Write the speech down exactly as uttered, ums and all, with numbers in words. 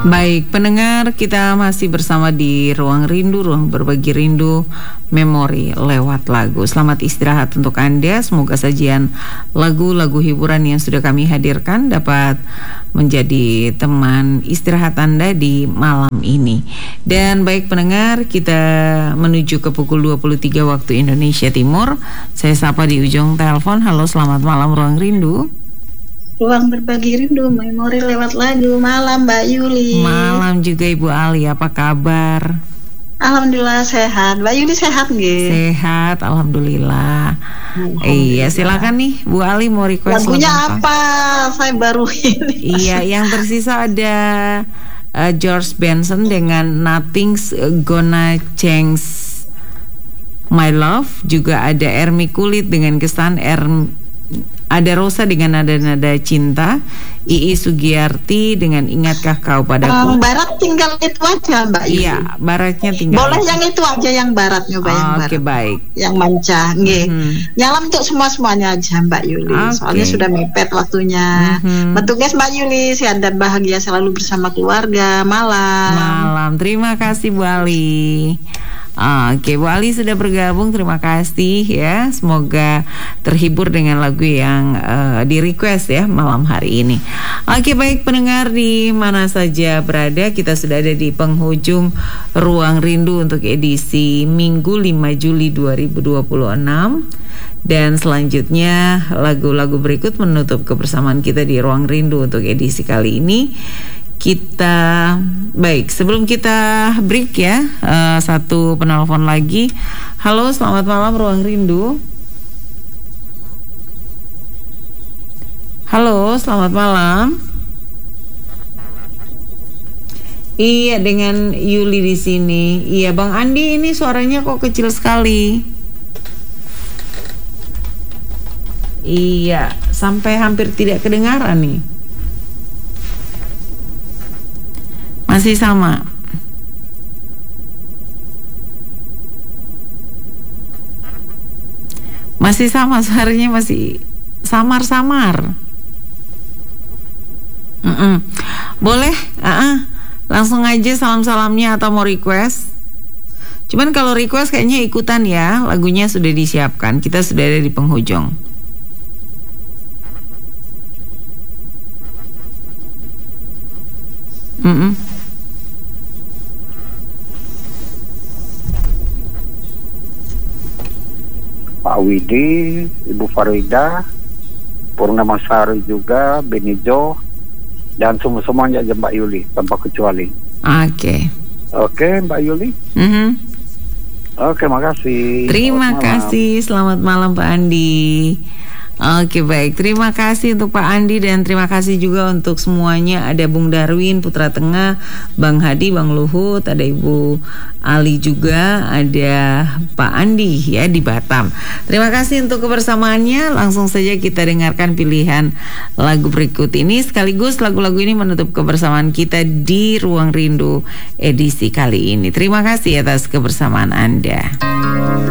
Baik, pendengar, kita masih bersama di Ruang Rindu, Ruang Berbagi Rindu, Memori lewat lagu. Selamat istirahat untuk Anda. Semoga sajian lagu-lagu hiburan yang sudah kami hadirkan dapat menjadi teman istirahat Anda di malam ini. Dan baik pendengar, kita menuju ke pukul dua puluh tiga waktu Indonesia Timur. Saya sapa di ujung telepon. Halo, selamat malam Ruang Rindu. Ruang Berbagi Rindu, Memori lewat lagu. Malam Mbak Yuli. Malam juga Ibu Ali, apa kabar? Alhamdulillah sehat. Mbak Yuli sehat nggih? Sehat, alhamdulillah. alhamdulillah. Iya, silakan nih Bu Ali mau request lagunya apa? apa? Saya baru ini. Iya, yang tersisa ada uh, George Benson dengan Nothing's Gonna Change My Love, juga ada Ermi Kulit dengan kesan Erm ada Rosa dengan nada-nada cinta, Ii Sugiyarti dengan Ingatkah Kau Padaku. Um, barat tinggal itu aja Mbak Yuli. Iya, baratnya tinggal. Boleh itu. Yang itu aja, yang barat, nyoba oh, yang barat. Oke, baik. Yang manca, nggih. Mm-hmm. Nyalam untuk semua-semuanya aja Mbak Yuli. Okay. Soalnya sudah mepet waktunya. Mm-hmm. Bertugas Mbak Yuli, sehat dan bahagia selalu bersama keluarga. Malam. Malam. Terima kasih Bu Ali. Oke, Bu Ali sudah bergabung, terima kasih ya. Semoga terhibur dengan lagu yang uh, di request ya malam hari ini. Oke, baik pendengar di mana saja berada, kita sudah ada di penghujung Ruang Rindu untuk edisi Minggu lima Juli dua ribu dua puluh enam. Dan selanjutnya lagu-lagu berikut menutup kebersamaan kita di Ruang Rindu untuk edisi kali ini. Kita baik, sebelum kita break ya, uh, satu penelpon lagi. Halo, selamat malam Ruang Rindu. Halo, selamat malam. Iya, dengan Yuli di sini. Iya, Bang Andi, ini suaranya kok kecil sekali. Iya, sampai hampir tidak kedengaran nih. Masih sama. Masih sama, suaranya masih samar-samar. Mm-mm. Boleh? Uh-uh. Langsung aja salam-salamnya atau mau request? Cuman kalau request kayaknya ikutan ya, lagunya sudah disiapkan. Kita sudah ada di penghujung. Mm-mm. Pak Widi, Ibu Farida, Purnamasari juga, Benijo, dan semua-semuanya aja Mbak Yuli tanpa kecuali. Oke. Okay. Oke Mbak Yuli. Mm-hmm. Oke, makasih. Terima selamat kasih, malam. selamat malam Pak Andi. Oke, baik, terima kasih untuk Pak Andi dan terima kasih juga untuk semuanya. Ada Bung Darwin, Putra Tengah, Bang Hadi, Bang Luhut, ada Ibu Ali juga, ada Pak Andi ya di Batam. Terima kasih untuk kebersamaannya. Langsung saja kita dengarkan pilihan lagu berikut ini. Sekaligus lagu-lagu ini menutup kebersamaan kita di Ruang Rindu edisi kali ini. Terima kasih atas kebersamaan Anda.